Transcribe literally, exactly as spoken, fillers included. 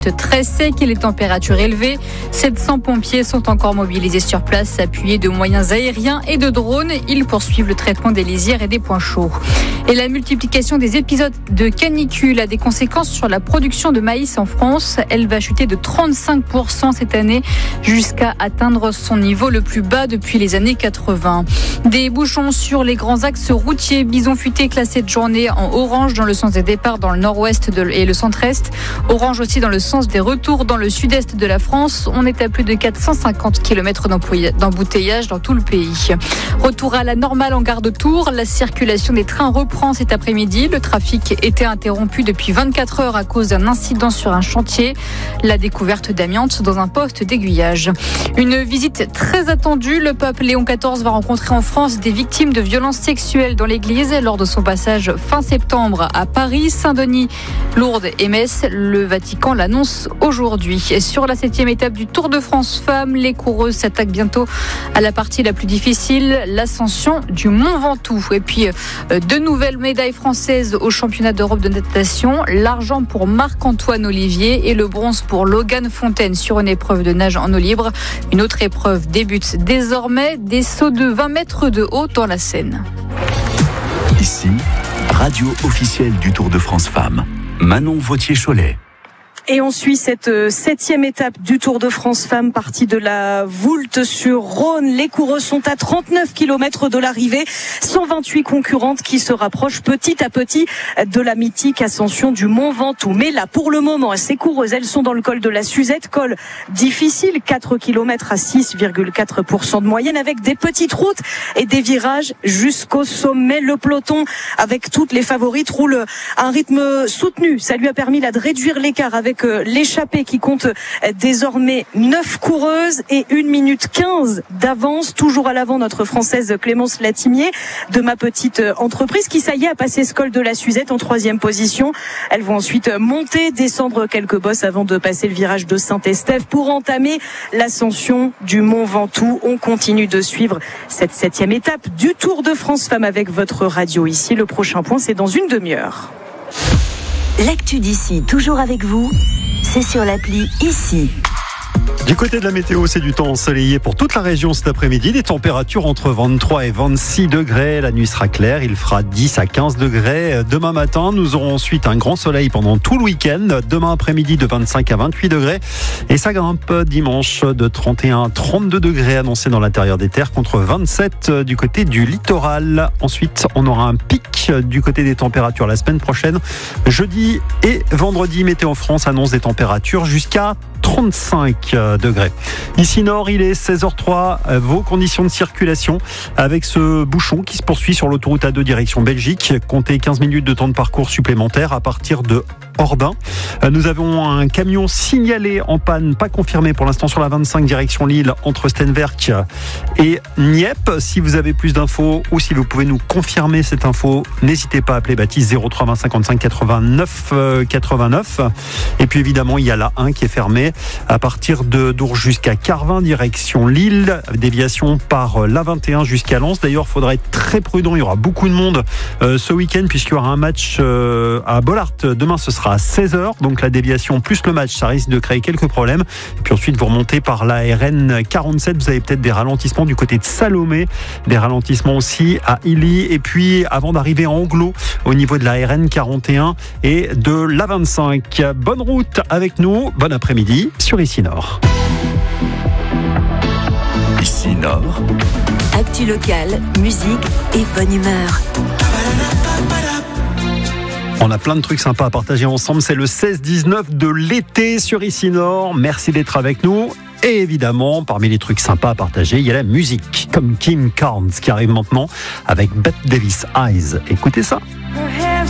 Très sec et les températures élevées. sept cents pompiers sont encore mobilisés sur place, appuyés de moyens aériens et de drones. Ils poursuivent le traitement des lisières et des points chauds. Et la multiplication des épisodes de canicule a des conséquences sur la production de maïs en France. Elle va chuter de trente-cinq pour cent cette année jusqu'à atteindre son niveau le plus bas depuis les années quatre-vingts. Des bouchons sur les grands axes routiers. Bison futé classé de journée en orange dans le sens des départs dans le nord-ouest et le centre-est. Orange aussi dans le sens des retours dans le sud-est de la France. On est à plus de quatre cent cinquante kilomètres d'embouteillage dans tout le pays. Retour à la normale en gare de Tours. La circulation des trains reprend cet après-midi. Le trafic était interrompu depuis vingt-quatre heures à cause d'un incident sur un chantier. La découverte d'amiante dans un poste d'aiguillage. Une visite très attendue. Le pape Léon quatorze va rencontrer en France des victimes de violences sexuelles dans l'église lors de son passage fin septembre à Paris, Saint-Denis, Lourdes et Metz. Le Vatican l'annonce aujourd'hui. Et sur la septième étape du Tour de France Femmes, les coureuses s'attaquent bientôt à la partie la plus difficile, l'ascension du Mont Ventoux. Et puis, deux nouvelles médailles françaises au championnat d'Europe de natation. L'argent pour Marc-Antoine Olivier et le bronze pour Logan Fontaine sur une épreuve de nage en eau libre. Une autre épreuve débute désormais, des sauts de vingt mètres de haut dans la Seine. Ici, radio officielle du Tour de France Femmes. Manon Vautier-Cholet. Et on suit cette septième étape du Tour de France Femmes, partie de la Voulte-sur-Rhône. Les coureuses sont à trente-neuf kilomètres de l'arrivée. cent vingt-huit concurrentes qui se rapprochent petit à petit de la mythique ascension du Mont Ventoux. Mais là, pour le moment, ces coureuses, elles sont dans le col de la Suzette. Col difficile, quatre kilomètres à six virgule quatre pour cent de moyenne, avec des petites routes et des virages jusqu'au sommet. Le peloton, avec toutes les favorites, roule à un rythme soutenu. Ça lui a permis là de réduire l'écart avec l'échappée qui compte désormais neuf coureuses et une minute quinze d'avance. Toujours à l'avant notre Française Clémence Latimier de Ma Petite Entreprise qui, ça y est, a passé ce col de la Suzette en troisième position. Elles vont ensuite monter, descendre quelques bosses avant de passer le virage de Saint-Estève pour entamer l'ascension du Mont Ventoux. On continue de suivre cette septième étape du Tour de France Femmes avec votre radio ici. Le prochain point, c'est dans une demi-heure. L'actu d'ici, toujours avec vous, c'est sur l'appli Ici. Du côté de la météo, c'est du temps ensoleillé pour toute la région cet après-midi. Des températures entre vingt-trois et vingt-six degrés. La nuit sera claire, il fera dix à quinze degrés. Demain matin, nous aurons ensuite un grand soleil pendant tout le week-end. Demain après-midi, de vingt-cinq à vingt-huit degrés. Et ça grimpe dimanche de trente et un à trente-deux degrés annoncés dans l'intérieur des terres contre vingt-sept du côté du littoral. Ensuite, on aura un pic du côté des températures la semaine prochaine. Jeudi et vendredi, Météo France annonce des températures jusqu'à trente-cinq degrés. Ici Nord, il est seize heures zéro trois. Vos conditions de circulation avec ce bouchon qui se poursuit sur l'autoroute A deux direction Belgique. Comptez quinze minutes de temps de parcours supplémentaire à partir de Ordin. Nous avons un camion signalé en panne, pas confirmé pour l'instant sur la vingt-cinq direction Lille entre Stenwerk et Nieppe. Si vous avez plus d'infos ou si vous pouvez nous confirmer cette info, n'hésitez pas à appeler Baptiste zéro trois vingt cinquante-cinq quatre-vingt-neuf quatre-vingt-neuf. Et puis évidemment, il y a la un qui est fermée à partir de Dourges jusqu'à Carvin direction Lille. Déviation par la vingt et un jusqu'à Lens. D'ailleurs, il faudra être très prudent. Il y aura beaucoup de monde euh, ce week-end puisqu'il y aura un match euh, à Bollaert. Demain, ce sera à seize heures. Donc la déviation plus le match, ça risque de créer quelques problèmes. Et puis ensuite, vous remontez par la R N quarante-sept. Vous avez peut-être des ralentissements du côté de Salomé. Des ralentissements aussi à Illy. Et puis, avant d'arriver en Anglo, au niveau de la R N quarante et un et de la vingt-cinq. Bonne route avec nous. Bon après-midi sur Ici Nord. Ici Nord. Actu locale, musique et bonne humeur. On a plein de trucs sympas à partager ensemble. C'est le seize dix-neuf de l'été sur Ici Nord. Merci d'être avec nous. Et évidemment, parmi les trucs sympas à partager, il y a la musique, comme Kim Carnes qui arrive maintenant avec Bette Davis Eyes. Écoutez ça.